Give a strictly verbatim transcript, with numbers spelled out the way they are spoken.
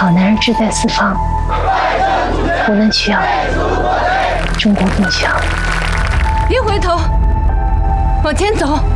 好男人志在四方，无论需要，中国更需要。 别回头，往前走。